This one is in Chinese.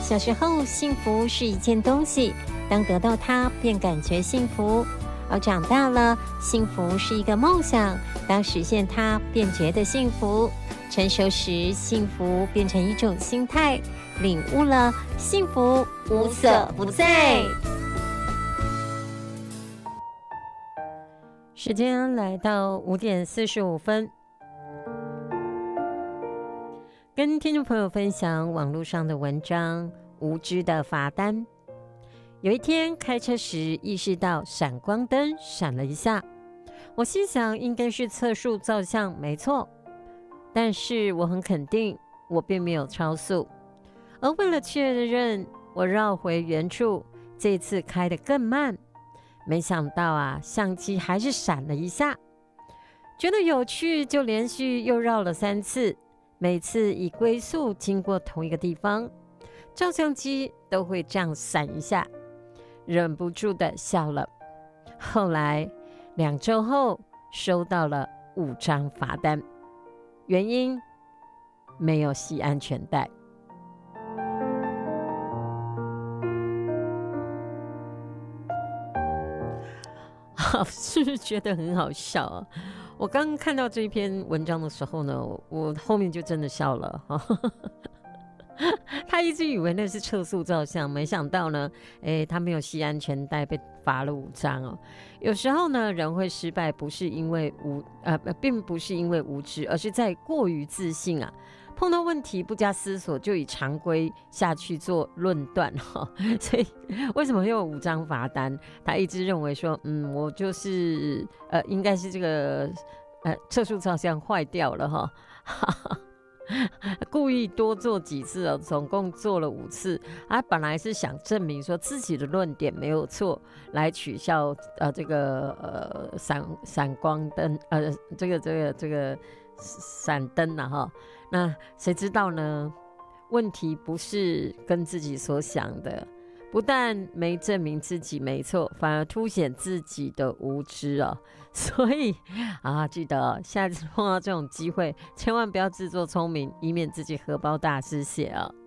小时候，幸福是一件东西，当得到它便感觉幸福；而长大了，幸福是一个梦想，当实现它便觉得幸福。成熟时，幸福变成一种心态，领悟了，幸福无所不在。时间来到5点45分，跟听众朋友分享网络上的文章《无知的罚单》。有一天开车时意识到闪光灯闪了一下，我心想应该是测速照相，没错。但是我很肯定我并没有超速，而为了确认，我绕回原处，这次开得更慢。没想到啊，相机还是闪了一下，觉得有趣，就连续又绕了3次，每次以龟速经过同一个地方，照相机都会这样闪一下，忍不住的笑了。后来2周后收到了5张罚单，原因没有系安全带。是不是觉得很好笑啊？我刚看到这一篇文章的时候呢，我后面就真的笑了。他一直以为那是测速照相，没想到呢，他没有系安全带，被罚了5张哦。有时候呢，人会失败，并不是因为无知，而是在过于自信啊。碰到问题不加思索就以常规下去做论断所以为什么会有5张罚单？他一直认为说，我就是应该是这个测速照相坏掉了哈。故意多做几次哦，总共做了5次。他本来是想证明说自己的论点没有错，来取消这个闪光灯这个闪灯啊哈。那谁知道呢？问题不是跟自己所想的，不但没证明自己没错，反而凸显自己的无知哦。所以记得下次碰到这种机会，千万不要自作聪明，以免自己荷包大失血哦。